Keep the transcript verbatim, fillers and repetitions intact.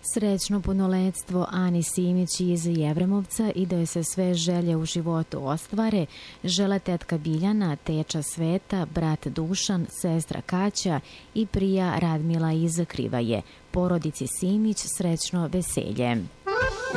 Srećno punoletstvo Ani Simić iz Jevremovca i da joj se sve želje u životu ostvare, žele tetka Biljana, teča Sveta, brat Dušan, sestra Kaća i prija Radmila iz Krivaje. Porodici Simić srećno veselje.